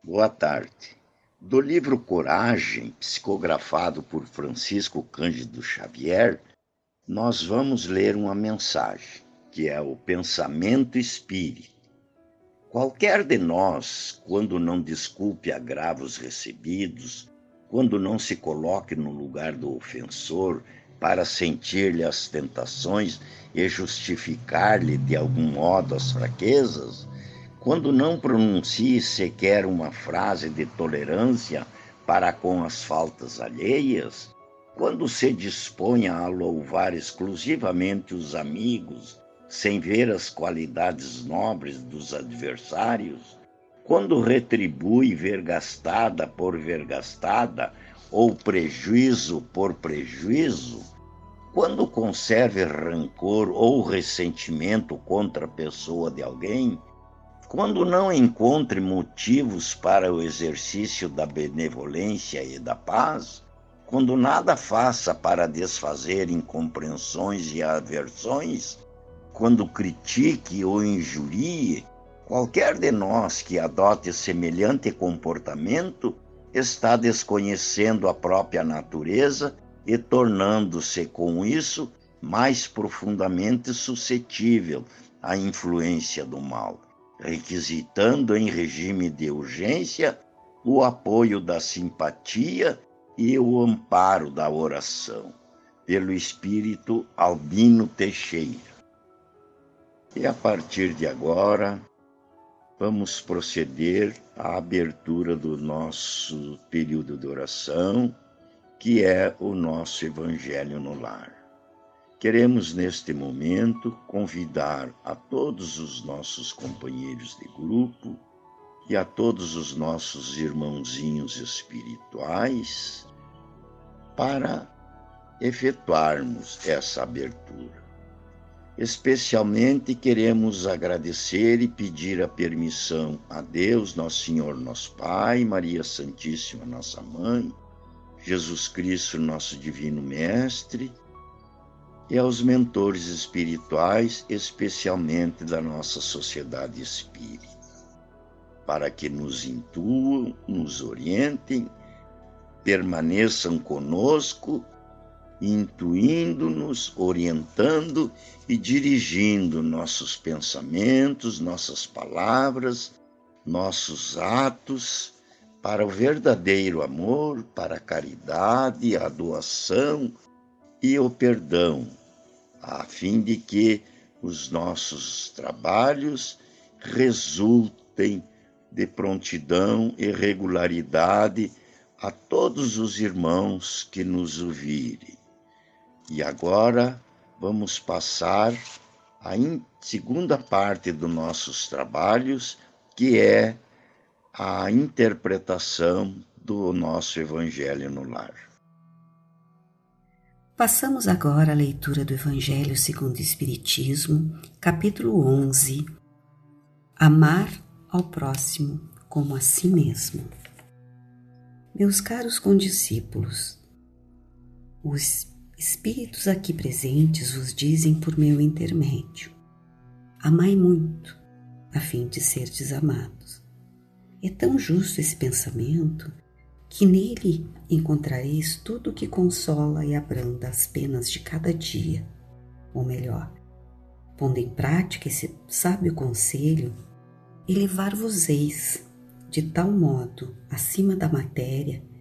Boa tarde. Do livro Coragem, psicografado por Francisco Cândido Xavier, nós vamos ler uma mensagem, que é o pensamento espírita. Qualquer de nós, quando não desculpe agravos recebidos, quando não se coloque no lugar do ofensor para sentir-lhe as tentações e justificar-lhe de algum modo as fraquezas, quando não pronuncie sequer uma frase de tolerância para com as faltas alheias, quando se disponha a louvar exclusivamente os amigos, sem ver as qualidades nobres dos adversários, quando retribui vergastada por vergastada ou prejuízo por prejuízo, quando conserve rancor ou ressentimento contra a pessoa de alguém, quando não encontre motivos para o exercício da benevolência e da paz, quando nada faça para desfazer incompreensões e aversões, quando critique ou injurie, qualquer de nós que adote semelhante comportamento está desconhecendo a própria natureza e tornando-se, com isso, mais profundamente suscetível à influência do mal, requisitando em regime de urgência o apoio da simpatia e o amparo da oração, pelo espírito Albino Teixeira. E a partir de agora, vamos proceder à abertura do nosso período de oração, que é o nosso Evangelho no Lar. Queremos, neste momento, convidar a todos os nossos companheiros de grupo e a todos os nossos irmãozinhos espirituais para efetuarmos essa abertura. Especialmente queremos agradecer e pedir a permissão a Deus, Nosso Senhor, nosso Pai, Maria Santíssima, nossa Mãe, Jesus Cristo, nosso Divino Mestre, e aos mentores espirituais, especialmente da nossa sociedade espírita, para que nos intuam, nos orientem, permaneçam conosco, intuindo-nos, orientando e dirigindo nossos pensamentos, nossas palavras, nossos atos para o verdadeiro amor, para a caridade, a doação e o perdão, a fim de que os nossos trabalhos resultem de prontidão e regularidade a todos os irmãos que nos ouvirem. E agora vamos passar à segunda parte dos nossos trabalhos, que é a interpretação do nosso Evangelho no Lar. Passamos agora à leitura do Evangelho segundo o Espiritismo, capítulo 11, Amar ao próximo como a si mesmo. Meus caros condiscípulos, os espíritos aqui presentes vos dizem por meu intermédio: amai muito, a fim de serdes amados. É tão justo esse pensamento que nele encontrareis tudo o que consola e abranda as penas de cada dia. Ou melhor, pondo em prática esse sábio conselho, elevar-vos-eis de tal modo acima da matéria